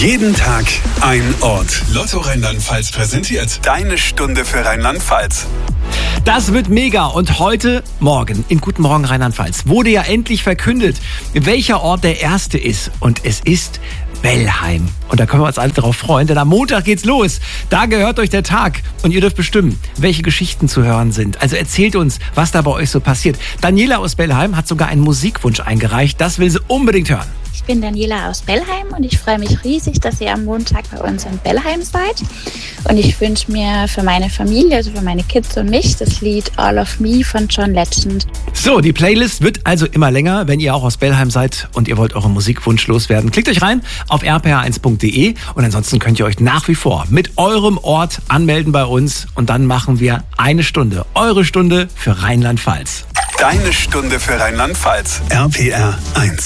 Jeden Tag ein Ort. Lotto Rheinland-Pfalz präsentiert Deine Stunde für Rheinland-Pfalz. Das wird mega und morgen in Guten Morgen Rheinland-Pfalz wurde ja endlich verkündet, welcher Ort der erste ist. Und es ist Bellheim. Und da können wir uns alle drauf freuen, denn am Montag geht's los. Da gehört euch der Tag und ihr dürft bestimmen, welche Geschichten zu hören sind. Also erzählt uns, was da bei euch so passiert. Daniela aus Bellheim hat sogar einen Musikwunsch eingereicht. Das will sie unbedingt hören. Ich bin Daniela aus Bellheim und ich freue mich riesig, dass ihr am Montag bei uns in Bellheim seid. Und ich wünsche mir für meine Familie, also für meine Kids und mich, das Lied All of Me von John Legend. So, die Playlist wird also immer länger. Wenn ihr auch aus Bellheim seid und ihr wollt euren Musikwunsch loswerden, klickt euch rein auf rpr1.de und ansonsten könnt ihr euch nach wie vor mit eurem Ort anmelden bei uns und dann machen wir eine Stunde, eure Stunde für Rheinland-Pfalz. Deine Stunde für Rheinland-Pfalz. RPR 1.